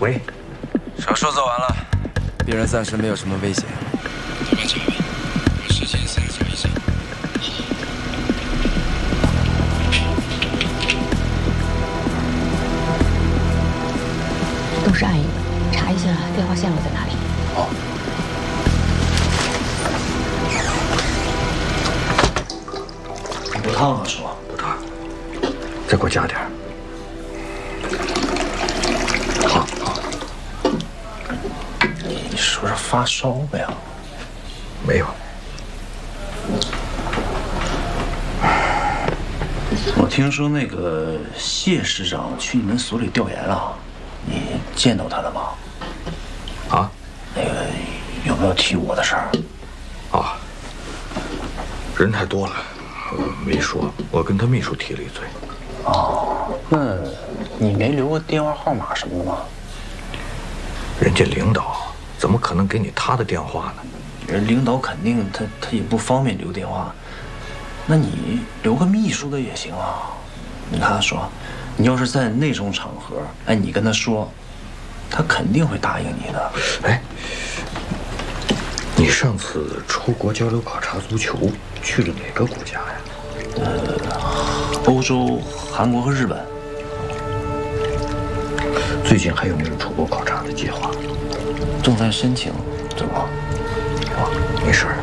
喂， 手术做完了， 病人暂时没有什么危险。 都把脚吧，把事情先走一下。 都是暗语，查一下电话线路在哪里。 好。 不烫吗，叔？ 不烫，再给我加点儿。好，好。 你说是发烧呗呀？ 没有。 我听说那个谢市长去你们所里调研了，你见到他了吗？ 啊？ 那个有没有提我的事儿？ 啊，人太多了，没说。我跟他秘书提了一嘴。 哦，那你没留个电话号码什么的吗？ 人家领导怎么可能给你他的电话呢？ 人领导肯定他也不方便留电话，那你留个秘书的也行啊。你看他说，你要是在那种场合，哎，你跟他说，他肯定会答应你的。 哎，你上次出国交流考察足球去了哪个国家呀？ 欧洲、韩国和日本。 最近还有没有出国考察的计划？ 正在申请，怎么了？ 没事儿。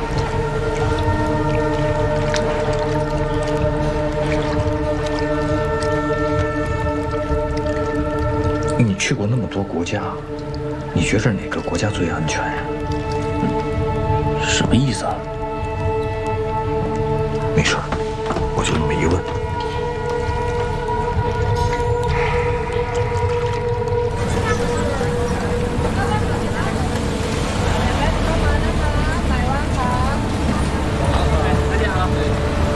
你去过那么多国家，你觉着哪个国家最安全呀？ 什么意思啊？ 没事儿，我就那么一问。